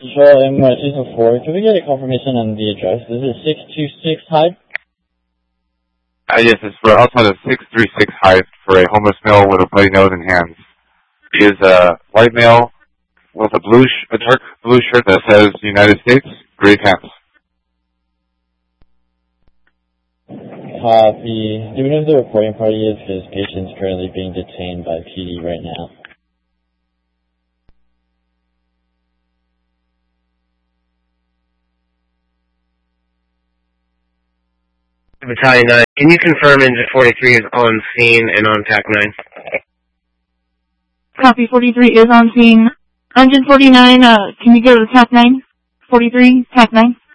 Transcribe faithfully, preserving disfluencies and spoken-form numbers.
Control M Y Season four, can we get a confirmation on the address? This is six two six Hyde? Uh, yes, it's for outside of six three six Hyde for a homeless male with a bloody nose and hands. He is a white male with a blue, sh- a dark blue shirt that says United States, gray pants. Copy. Do we know who the reporting party is? Because patient's currently being detained by P D right now. Battalion nine, can you confirm Engine forty-three is on scene and on T A C nine? Copy, forty-three is on scene. Engine forty-nine, uh, can you go to T A C nine? forty-three, T A C nine.